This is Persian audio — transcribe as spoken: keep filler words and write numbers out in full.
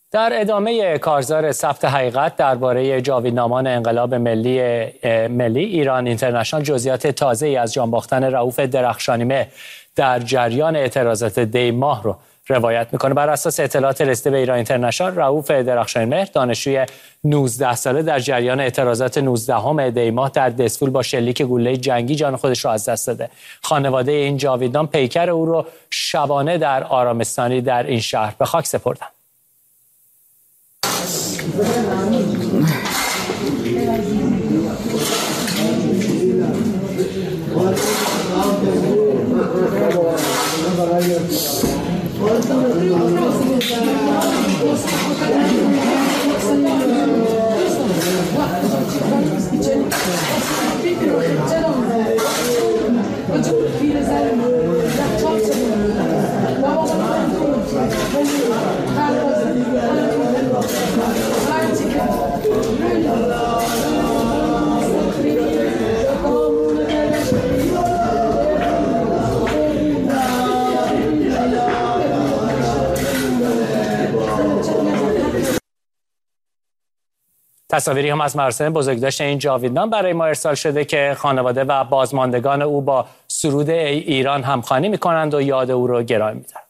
در ادامه کارزار ثبت حقیقت درباره جاویدنامان انقلاب ملی ملی ایران اینترنشنال جزئیات تازه‌ای از جان باختن رئوف درخشانی‌مهر در جریان اعتراضات دی ماه رو روایت میکنه. بر اساس اطلاعات رسیده به ایران اینترنشنال، رئوف درخشانی‌مهر دانشجوی نوزده ساله در جریان اعتراضات نوزدهم دی ماه در دسفول با شلیک گلوله جنگی جان خودش را از دست داده. خانواده این جاویدنام پیکر او رو شبانه در آرامستانی در این شهر به خاک سپردند. تصاویری هم از مراسم بزرگداشت این جاویدنام برای ما ارسال شده که خانواده و بازماندگان او با سرود ای ایران همخوانی می‌کنند و یاد او را گرامی می‌دارند.